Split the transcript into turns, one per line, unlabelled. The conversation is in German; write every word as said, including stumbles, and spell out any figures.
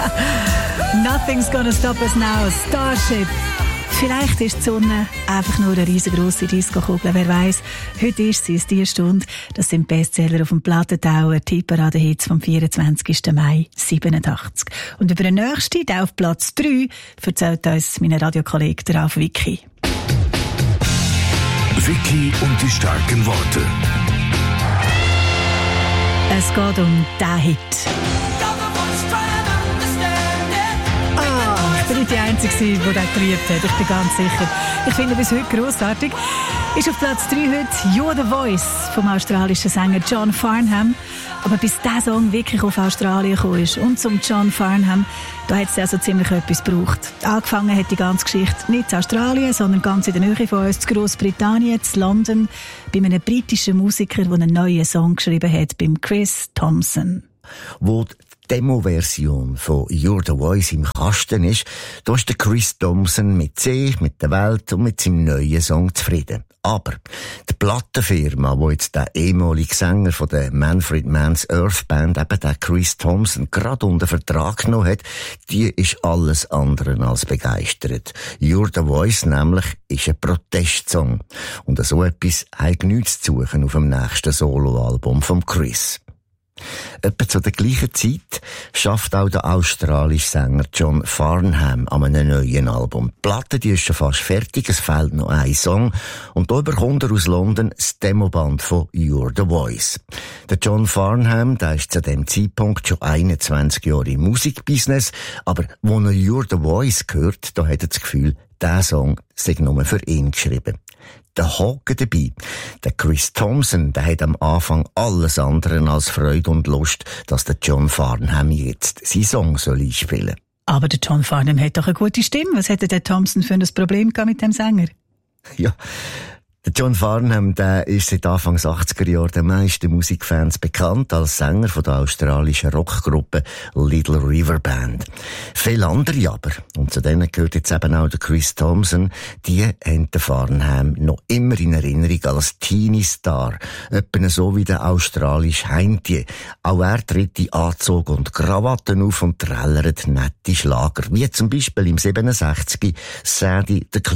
Nothing's gonna stop us now. Starship. Vielleicht ist die Sonne einfach nur eine riesengroße Disco-Kugel, wer weiss. Heute ist sie, ist die Stunde. Das sind Bestseller auf dem Plattentauer, die Parade-Hits vom vierundzwanzigsten Mai siebenundachtzig. Und über den nächsten, der auf Platz drei, erzählt uns mein Radiokollege Ralf Vicky.
Vicky und die starken Worte.
Es geht um diesen Hit. Ich bin nicht die Einzige, die den geliebt hat. Ich bin ganz sicher. Ich finde bis heute grossartig. Ist auf Platz drei heute «You're the Voice» vom australischen Sänger John Farnham. Aber bis dieser Song wirklich auf Australien gekommen ist und zum John Farnham, da hat es also ziemlich etwas gebraucht. Angefangen hat die ganze Geschichte nicht in Australien, sondern ganz in der Nähe von uns, in Großbritannien, in London, bei einem britischen Musiker, der einen neuen Song geschrieben hat, beim Chris Thompson.
Wo die Demo-Version von «You're the Voice» im Kasten ist, da ist der Chris Thompson mit sich, mit der Welt und mit seinem neuen Song zufrieden. Aber die Plattenfirma, die jetzt der ehemalige Sänger von der Manfred Mann's Earth Band, eben der Chris Thompson, gerade unter Vertrag genommen hat, die ist alles andere als begeistert. «You're the Voice» nämlich ist ein Protestsong. Und so etwas hat nichts zu suchen auf dem nächsten Soloalbum von Chris. Etwa zu der gleichen Zeit schafft auch der australische Sänger John Farnham an einem neuen Album. Die Platte, die ist schon fast fertig, es fehlt noch ein Song. Und da bekommt er aus London das Demoband von «You're the Voice». Der John Farnham, der ist zu dem Zeitpunkt schon einundzwanzig Jahre im Musikbusiness, aber wo er «You're the Voice» hört, da hat er das Gefühl, der Song sei nur für ihn geschrieben. Der Haken dabei. Der Chris Thompson, der hat am Anfang alles andere als Freude und Lust, dass der John Farnham jetzt seinen Song soll einspielen.
Aber der John Farnham hat doch eine gute Stimme. Was hätte der Thompson für ein Problem gehabt mit dem Sänger?
Ja, der John Farnham, der ist seit Anfang achtziger Jahre den meisten Musikfans bekannt als Sänger von der australischen Rockgruppe Little River Band. Viele andere aber, und zu denen gehört jetzt eben auch der Chris Thompson, die haben den Farnham noch immer in Erinnerung als Teenie-Star, etwa so wie der australische Heintje. Auch er tritt in Anzug und Krawatten auf und trällert nette Schlager, wie zum Beispiel im siebenundsechziger Sadie the